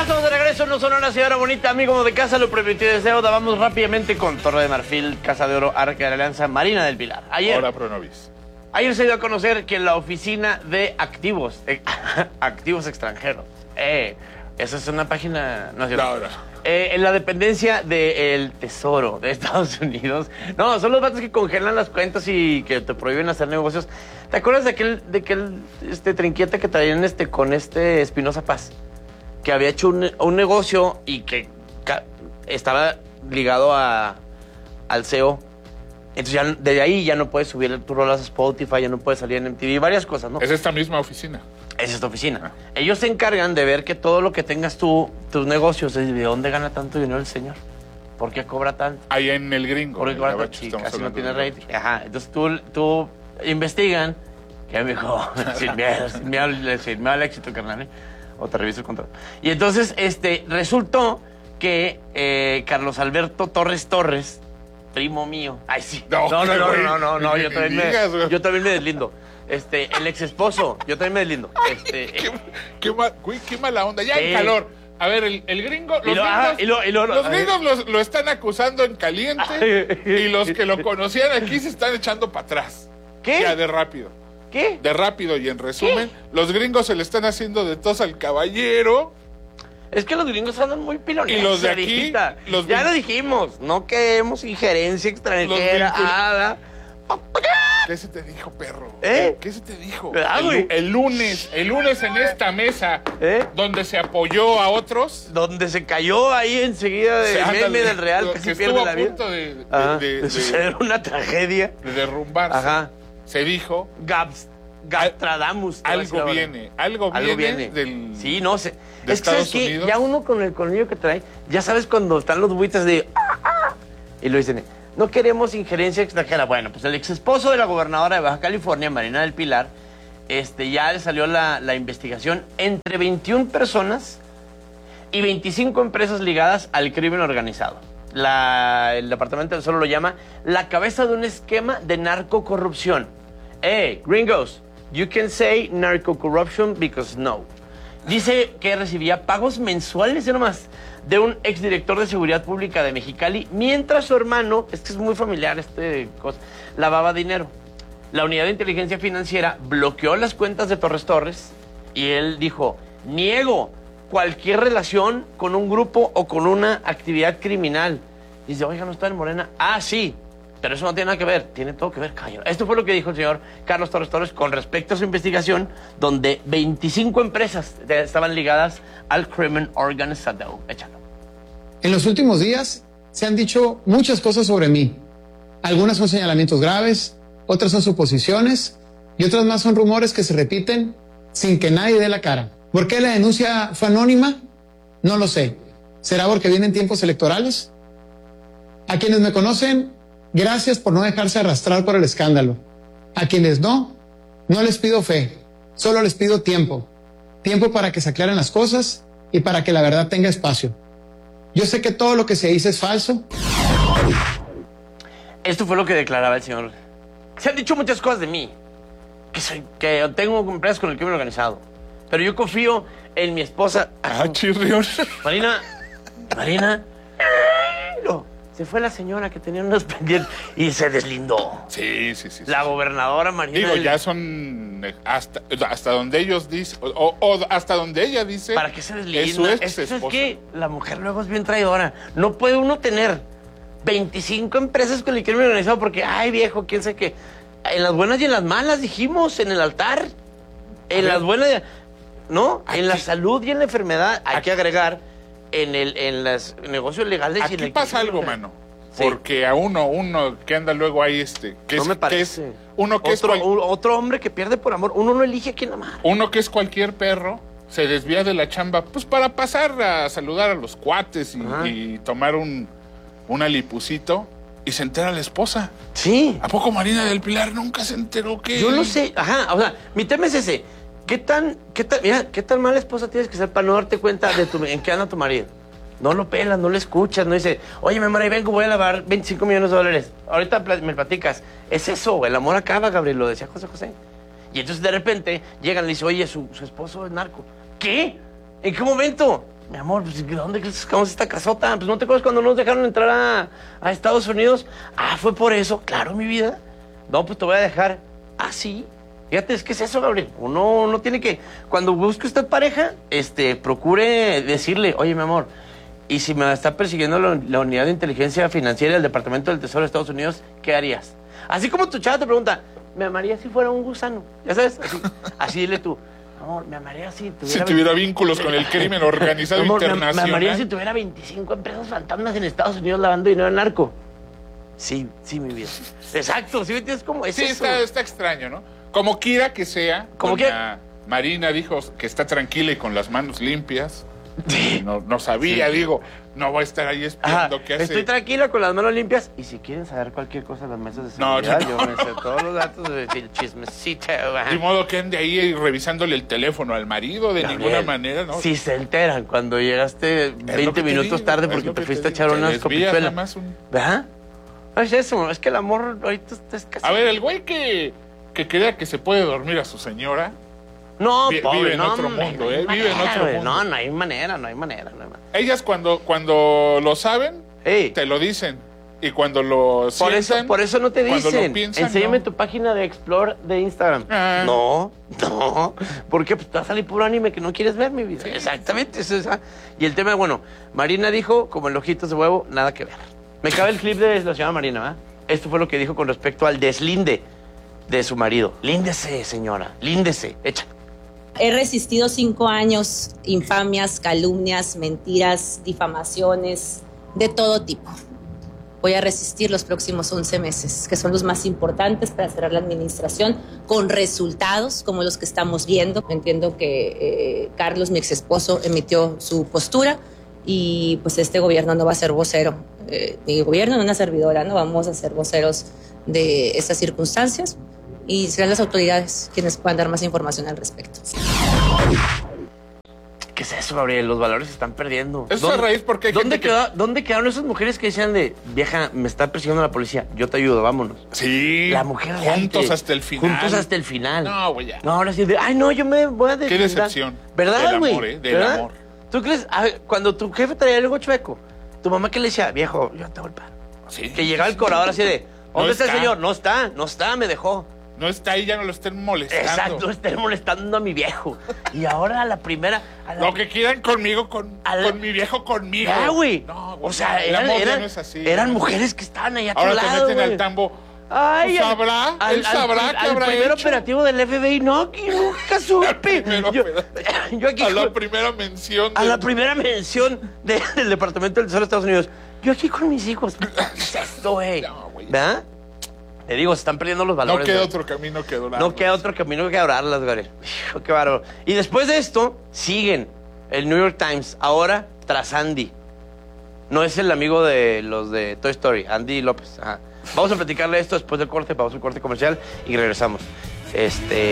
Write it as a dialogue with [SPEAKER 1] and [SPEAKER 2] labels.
[SPEAKER 1] Estamos de regreso, no son una señora bonita, amigo de casa, lo prometido es deuda. Vamos rápidamente con Torre de Marfil, Casa de Oro, Arca de la Alianza, Marina del Pilar. Ayer se dio a conocer que la oficina de activos extranjeros, esa es una página, no es cierto. En la dependencia del Tesoro de Estados Unidos. No, son los vatos que congelan las cuentas y que te prohíben hacer negocios. ¿Te acuerdas de aquel trinquete que traían con Espinosa Paz? Que había hecho un negocio y que estaba ligado al CEO. Entonces ya desde ahí ya no puedes subir tus rolas a Spotify, ya no puedes salir en MTV, varias cosas, ¿no?
[SPEAKER 2] Es esta misma oficina.
[SPEAKER 1] Es esta oficina. Ellos se encargan de ver que todo lo que tengas tú, tus negocios, ¿de dónde gana tanto dinero el señor? ¿Por qué cobra tanto?
[SPEAKER 2] Ahí en el Gringo.
[SPEAKER 1] Porque cobra tanto, sí, casi no tiene rating. Ajá, entonces tú investigan, que me dijo, sin miedo al éxito, carnal, o te reviso el contrato. Y entonces, resultó que Carlos Alberto Torres, primo mío. Ay, sí. No, yo también me deslindo. El ex esposo, yo también me deslindo.
[SPEAKER 2] Qué mala onda. Ya en calor. A ver, el gringo, los gringos lo están acusando en caliente y los que lo conocían aquí se están echando para atrás.
[SPEAKER 1] ¿Qué?
[SPEAKER 2] Ya de rápido.
[SPEAKER 1] ¿Qué?
[SPEAKER 2] De rápido y en resumen, los gringos se le están haciendo de tos al caballero.
[SPEAKER 1] Es que los gringos andan muy pilones.
[SPEAKER 2] Y los de aquí,
[SPEAKER 1] ya lo dijimos, no queremos injerencia extranjera.
[SPEAKER 2] ¿Qué se te dijo, perro?
[SPEAKER 1] ¿Eh?
[SPEAKER 2] ¿Qué se te dijo?
[SPEAKER 1] El
[SPEAKER 2] lunes en esta mesa, donde se apoyó a otros.
[SPEAKER 1] Donde se cayó ahí enseguida del meme del Real, que se pierde la vida.
[SPEAKER 2] Estuvo a punto
[SPEAKER 1] de suceder una tragedia.
[SPEAKER 2] De derrumbarse.
[SPEAKER 1] Ajá.
[SPEAKER 2] Se dijo.
[SPEAKER 1] Gastradamus.
[SPEAKER 2] Algo viene del.
[SPEAKER 1] Sí, no sé.
[SPEAKER 2] Es que sabes que
[SPEAKER 1] ya uno con el colmillo que trae, ya sabes cuando están los buitres de. Y lo dicen, no queremos injerencia extranjera. Bueno, pues el ex esposo de la gobernadora de Baja California, Marina del Pilar, ya le salió la investigación entre 21 personas y 25 empresas ligadas al crimen organizado. El Departamento del Tesoro lo llama la cabeza de un esquema de narcocorrupción. Gringos, you can say narco-corruption because no. Dice que recibía pagos mensuales, nomás, de un exdirector de Seguridad Pública de Mexicali, mientras su hermano, es que es muy familiar cosa, lavaba dinero. La unidad de inteligencia financiera bloqueó las cuentas de Torres y él dijo, niego cualquier relación con un grupo o con una actividad criminal. Dice, oiga, ¿no está en Morena? Ah, sí. Pero eso no tiene nada que ver, tiene todo que ver, caño. Esto fue lo que dijo el señor Carlos Torres con respecto a su investigación, donde 25 empresas estaban ligadas al crimen organizado. Échalo.
[SPEAKER 3] En los últimos días se han dicho muchas cosas sobre mí. Algunas son señalamientos graves, otras son suposiciones y otras más son rumores que se repiten sin que nadie dé la cara. ¿Por qué la denuncia fue anónima? No lo sé. ¿Será porque vienen tiempos electorales? A quienes me conocen, gracias por no dejarse arrastrar por el escándalo. A quienes no les pido fe, solo les pido tiempo. Tiempo para que se aclaren las cosas y para que la verdad tenga espacio. Yo sé que todo lo que se dice es falso.
[SPEAKER 1] Esto fue lo que declaraba el señor. Se han dicho muchas cosas de mí, que tengo empresas con el crimen organizado, pero yo confío en mi esposa.
[SPEAKER 2] Chirrión.
[SPEAKER 1] Marina. No. Se fue la señora que tenía unos pendientes y se deslindó.
[SPEAKER 2] Sí.
[SPEAKER 1] La gobernadora Marina.
[SPEAKER 2] Digo, ya son hasta donde ellos dicen, o hasta donde ella dice.
[SPEAKER 1] ¿Para qué se deslinda? Es que la mujer luego es bien traidora. No puede uno tener 25 empresas con el crimen organizado porque, ay, viejo, quién sabe qué. En las buenas y en las malas, dijimos, en el altar. En las buenas, ¿no? En la salud y en la enfermedad. Hay que agregar en los negocios legales.
[SPEAKER 2] Aquí
[SPEAKER 1] y en el
[SPEAKER 2] pasa algo, mano. Sí. Porque a uno que anda luego ahí, que
[SPEAKER 1] no
[SPEAKER 2] es,
[SPEAKER 1] me parece.
[SPEAKER 2] Que es
[SPEAKER 1] otro hombre que pierde por amor. Uno no elige a quién amar.
[SPEAKER 2] Uno que es cualquier perro se desvía de la chamba, pues para pasar a saludar a los cuates y tomar un alipucito y se entera la esposa.
[SPEAKER 1] Sí.
[SPEAKER 2] ¿A poco Marina del Pilar nunca se enteró que?
[SPEAKER 1] Yo no sé. Ajá, o sea, mi tema es ese. ¿Qué tan mala esposa tienes que ser para no darte cuenta de en qué anda tu marido? No lo pelas, no lo escuchas, no dice, oye, mi amor, ahí vengo, voy a lavar 25 millones de dólares. Ahorita me platicas. Es eso, el amor acaba, Gabriel, lo decía José. Y entonces de repente llegan y le dicen, oye, su esposo es narco. ¿Qué? ¿En qué momento? mi amor, pues, ¿dónde crees que sacamos esta casota? Pues, ¿no te acuerdas cuando nos dejaron entrar a Estados Unidos? Ah, ¿fue por eso? Claro, mi vida. No, pues te voy a dejar. Ah, sí. Fíjate, es que es eso, Gabriel. Uno tiene que... Cuando busque usted pareja, procure decirle, oye, mi amor, y si me está persiguiendo la unidad de inteligencia financiera del Departamento del Tesoro de Estados Unidos, ¿qué harías? Así como tu chava te pregunta, ¿me amaría si fuera un gusano? ¿Ya sabes? Así dile tú, amor, me amaría si tuviera...
[SPEAKER 2] Si tuviera vínculos con el crimen organizado
[SPEAKER 1] amor,
[SPEAKER 2] internacional.
[SPEAKER 1] Me amaría si tuviera 25 empresas fantasmas en Estados Unidos lavando dinero al narco. Sí, mi vida. Exacto, ¿sí me entiendes cómo es
[SPEAKER 2] sí,
[SPEAKER 1] eso?
[SPEAKER 2] está extraño, ¿no? Como quiera que sea,
[SPEAKER 1] como
[SPEAKER 2] doña Marina dijo que está tranquila y con las manos limpias. No sabía, digo, no voy a estar ahí espiando qué hace.
[SPEAKER 1] Estoy tranquila con las manos limpias y si quieren saber cualquier cosa en las mesas de seguridad, yo me sé todos los datos del chismecito.
[SPEAKER 2] De modo que ande ahí revisándole el teléfono al marido, de
[SPEAKER 1] Gabriel,
[SPEAKER 2] ninguna manera, ¿no?
[SPEAKER 1] Si se enteran cuando llegaste 20 minutos tarde porque te fuiste a echar unas copichuelas. ¿Verdad? Es eso, es que el amor ahorita es casi...
[SPEAKER 2] A ver, el güey que crea que se puede dormir a su señora...
[SPEAKER 1] No, pobre,
[SPEAKER 2] vive en
[SPEAKER 1] no,
[SPEAKER 2] otro mundo,
[SPEAKER 1] vive
[SPEAKER 2] en otro mundo.
[SPEAKER 1] No hay manera.
[SPEAKER 2] Ellas cuando lo saben,
[SPEAKER 1] Ey,
[SPEAKER 2] te lo dicen. Y cuando lo sienten...
[SPEAKER 1] por eso no te
[SPEAKER 2] cuando
[SPEAKER 1] dicen.
[SPEAKER 2] lo piensan,
[SPEAKER 1] Enséñame
[SPEAKER 2] no.
[SPEAKER 1] tu página de Explore de Instagram.
[SPEAKER 2] Ah.
[SPEAKER 1] No. Porque pues, te va a salir puro anime que no quieres ver, mi vida.
[SPEAKER 2] Sí.
[SPEAKER 1] Exactamente. Eso es, y el tema, bueno, Marina dijo, como el ojitos de huevo, nada que ver. Me cabe el clip de la señora Marina, ¿verdad? Esto fue lo que dijo con respecto al deslinde de su marido. Líndese, señora, líndese, echa.
[SPEAKER 4] He resistido 5 años, infamias, calumnias, mentiras, difamaciones, de todo tipo. Voy a resistir los próximos 11 meses, que son los más importantes para cerrar la administración, con resultados como los que estamos viendo. Entiendo que Carlos, mi exesposo, emitió su postura y pues este gobierno no va a ser vocero. Mi gobierno, no una servidora, no vamos a ser voceros de estas circunstancias. Y serán las autoridades quienes puedan dar más información al respecto.
[SPEAKER 1] ¿Qué es eso, Gabriel? Los valores se están perdiendo.
[SPEAKER 2] Eso es raíz porque hay gente
[SPEAKER 1] ¿Dónde quedaron esas mujeres que decían de, vieja, me está persiguiendo la policía, yo te ayudo, vámonos?
[SPEAKER 2] Sí.
[SPEAKER 1] La mujer de
[SPEAKER 2] juntos
[SPEAKER 1] antes.
[SPEAKER 2] hasta el final.
[SPEAKER 1] Juntos hasta el final.
[SPEAKER 2] No, güey, ya.
[SPEAKER 1] No, ahora sí, ay, no, yo me voy a
[SPEAKER 2] Qué
[SPEAKER 1] deslindar.
[SPEAKER 2] decepción.
[SPEAKER 1] ¿Verdad,
[SPEAKER 2] Del
[SPEAKER 1] güey?
[SPEAKER 2] amor, Del
[SPEAKER 1] ¿verdad?
[SPEAKER 2] amor.
[SPEAKER 1] ¿Tú crees? A ver, cuando tu jefe traía algo chueco, tu mamá que le decía, viejo, yo te voy a golpear.
[SPEAKER 2] Sí.
[SPEAKER 1] Que llegaba el cobrador así de, ¿dónde está el
[SPEAKER 2] está.
[SPEAKER 1] señor? No está, me dejó.
[SPEAKER 2] No está ahí, ya no lo estén molestando.
[SPEAKER 1] Exacto, estén molestando a mi viejo. Y ahora a la primera...
[SPEAKER 2] Lo que quieran conmigo, con mi viejo conmigo.
[SPEAKER 1] Ya, güey.
[SPEAKER 2] No,
[SPEAKER 1] o sea,
[SPEAKER 2] el amor ya no es así.
[SPEAKER 1] eran mujeres que estaban ahí a tu
[SPEAKER 2] Ahora
[SPEAKER 1] lado,
[SPEAKER 2] te meten
[SPEAKER 1] güey.
[SPEAKER 2] al tambo.
[SPEAKER 1] Ay,
[SPEAKER 2] Pues sabrá, él sabrá qué habrá
[SPEAKER 1] primer
[SPEAKER 2] hecho.
[SPEAKER 1] operativo del FBI, no, que nunca supe. Yo aquí
[SPEAKER 2] a la primera mención.
[SPEAKER 1] a la primera mención del Departamento del Tesoro de Estados Unidos. Yo aquí con mis hijos. ¿Qué es esto, güey?
[SPEAKER 2] No, güey.
[SPEAKER 1] ¿Verdad? Te digo, se están perdiendo los valores.
[SPEAKER 2] No queda
[SPEAKER 1] güey.
[SPEAKER 2] otro camino que adorar.
[SPEAKER 1] No queda otro camino que adorarlas, güey. Hijo, qué bárbaro. Y después de esto, siguen el New York Times, ahora tras Andy. No es el amigo de los de Toy Story, Andy López. Ajá. Vamos a platicarle esto después del corte, vamos al corte comercial y regresamos.